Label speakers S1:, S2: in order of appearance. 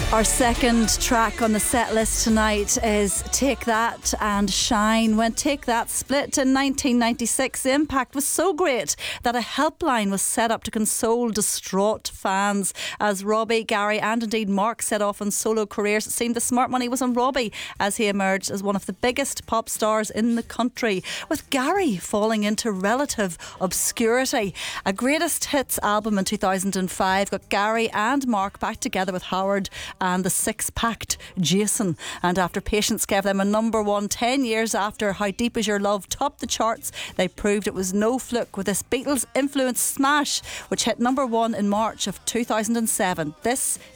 S1: Our second track on the set list tonight is Take That and Shine. When Take That split in 1996, the impact was so great that a helpline was set up to console distraught fans. As Robbie, Gary and indeed Mark set off on solo careers, it seemed the smart money was on Robbie as he emerged as one of the biggest pop stars in the country, with Gary falling into relative obscurity. A greatest hits album in 2005 got Gary and Mark back together with Howard and the six-packed Jason. And after Patience gave them a number one 10 years after How Deep Is Your Love topped the charts, they proved it was no fluke with this Beatles-influenced smash, which hit number one in March of 2007. This